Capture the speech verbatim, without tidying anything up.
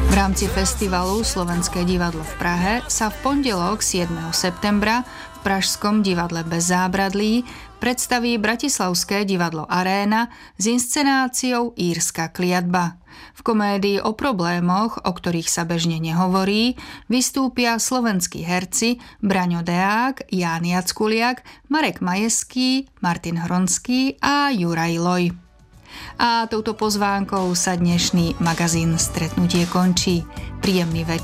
V rámci festivalu Slovenské divadlo v Prahe sa v pondelok siedmeho septembra v pražskom divadle Bez zábradlí predstaví bratislavské divadlo Aréna s inscenáciou Írska kliatba. V komédii o problémoch, o ktorých sa bežne nehovorí, vystúpia slovenskí herci Braňo Deák, Ján Jackuliak, Marek Majeský, Martin Hronský a Juraj Loj. A touto pozvánkou sa dnešný magazín Stretnutie končí. Príjemný večer.